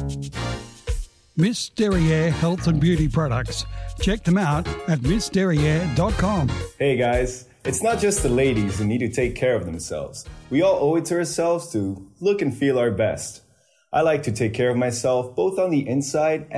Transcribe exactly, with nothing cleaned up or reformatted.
Miss Derriere Health and Beauty Products. Check them out at miss derriere dot com. Hey guys, it's not just the ladies who need to take care of themselves. We all owe it to ourselves to look and feel our best. I like to take care of myself both on the inside